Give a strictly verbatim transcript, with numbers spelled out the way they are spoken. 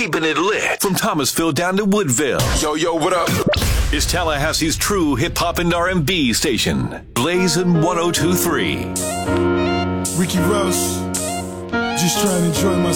keeping it lit. From Thomasville down to Woodville. Yo, yo, what up? It's Tallahassee's true hip-hop and R and B station. Blazin' one oh two point three. Ricky Ross, just trying to enjoy my